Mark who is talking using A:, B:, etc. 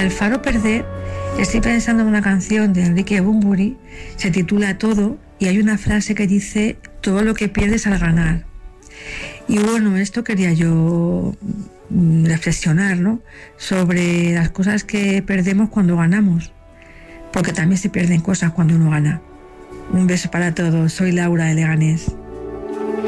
A: Al faro perder, estoy pensando en una canción de Enrique Bunbury, se titula Todo, y hay una frase que dice: todo lo que pierdes al ganar. Y bueno, esto quería yo reflexionar, ¿no? Sobre las cosas que perdemos cuando ganamos, porque también se pierden cosas cuando uno gana. Un beso para todos, soy Laura de Leganés.